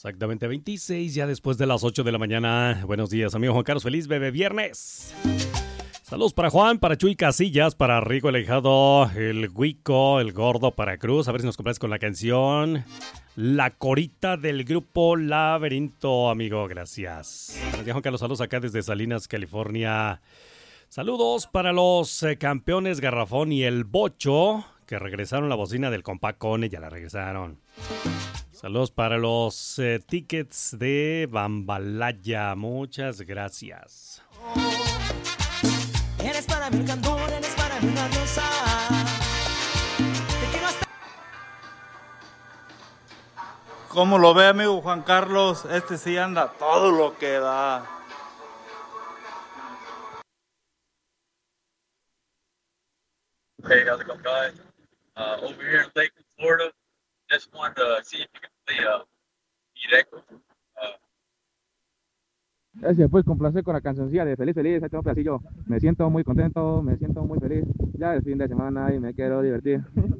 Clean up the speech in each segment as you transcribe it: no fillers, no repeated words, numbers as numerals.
Exactamente, 26 ya después de las 8 de la mañana. Buenos días, amigo Juan Carlos. Feliz bebé viernes. Saludos para Juan, para Chuy Casillas, para Rico Alejado, el Huico, el Gordo, para Cruz. A ver si nos complaces con la canción La Corita del grupo Laberinto, amigo. Gracias. Buenos días, Juan Carlos. Saludos acá desde Salinas, California. Saludos para los campeones Garrafón y el Bocho, que regresaron la bocina del compa Cone. Ya la regresaron. Saludos para los tickets de Bambalaya. Muchas gracias. Eres para mí un candor, eres para mí una diosa. Te quiero hasta... ¿Cómo lo ve, amigo Juan Carlos? Este sí anda todo lo que da. Hey, how's it going, guys? Over here in Lakeland, Florida, just wanted to see if you can play directo. Gracias, pues complacer con la cancioncilla de Feliz Feliz. Ahí tengo un pedacillo. Me siento muy contento, me siento muy feliz. Ya es fin de semana y me quiero divertir.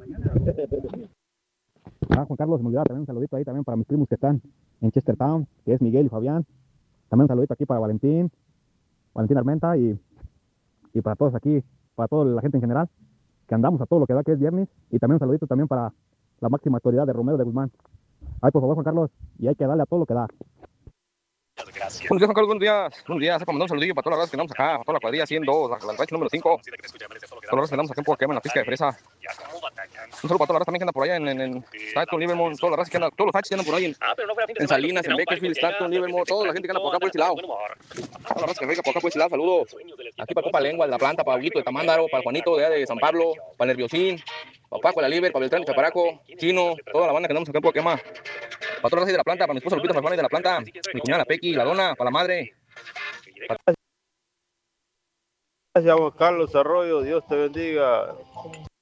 Juan Carlos, se me olvidaba también un saludito ahí también para mis primos que están en Chestertown, que es Miguel y Fabián. También un saludito aquí para Valentín Armenta y para todos aquí, para toda la gente en general, que andamos a todo lo que da, que es viernes. Y también un saludito también para la máxima autoridad de Romero de Guzmán. Ay, por favor, Juan Carlos, y hay que darle a todo lo que da. Gracias. Buenos días, Juan Carlos, buenos días. Buenos días, mandar un saludillo para todas las razas que andamos acá, para toda la cuadrilla 102, la rancho número 5. Todas las razas que andamos acá en Porquema, en la pizca de fresa. Un saludo para toda la raza también que anda por allá en Staton, Livermore, todas las razas que andan, todos los hachis que andan por ahí en Salinas, en Bakersfield, Staton, Livermore, toda la gente que anda por acá por este lado. Todas las razas que venga por acá por este lado, saludos. Aquí para Copa Lengua, de la planta, para Huguito de Tamándaro, para Juanito de allá de San Pablo, para Nerviosín, para Paco de la Liber, para Beltrán de Chaparaco, Chino, toda la banda que andamos acá en Porquema. Para todas las razas de la planta, para mi esposa Lupita Farfán de la planta, mi cuñada la Pequi, la Dona, para la madre. Gracias, Juan Carlos Arroyo. Dios te bendiga.